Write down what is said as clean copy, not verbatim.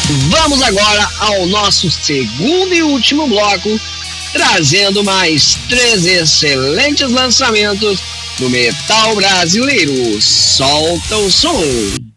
Vamos agora ao nosso segundo e último bloco, trazendo mais 3 excelentes lançamentos do metal brasileiro. Solta o som!